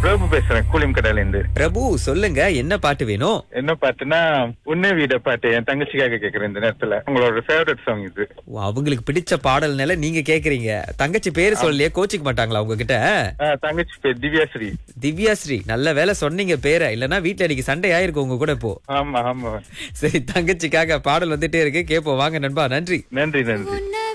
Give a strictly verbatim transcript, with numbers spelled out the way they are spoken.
பிரபு பேசுறேன் கூலிம் கடையில இருந்து. பிரபு சொல்லுங்க, என்ன பாட்டு வேணும்? என்ன பாட்டுன்னா உன்னை வீட பாட்டு என் தங்கச்சிக்காக கேக்குறேன் இந்த நேரத்துல. உங்களோட ஃபேவரட் சாங் இது. ஓ, அவங்களுக்கு பிடிச்ச பாடல்னால நீங்க கேக்குறீங்க. தங்கச்சி பேரு சொல்லலையே, கோச்சிக்க மாட்டாங்களா உங்ககிட்ட? ஆ, தங்கச்சி பேர் திவ்யாஸ்ரீ. திவ்யாஸ்ரீ, நல்ல வேலை சொன்னீங்க பேரை, இல்லனா வீட்டுல இன்னைக்கு சண்டை ஆயிருக்கும் உங்க கூட இப்போ. ஆமா ஆமா. சரி, தங்கச்சிக்காக பாடல் வந்துட்டே இருக்கு, கேப்போம் வாங்க நண்பா. நன்றி நன்றி நன்றி.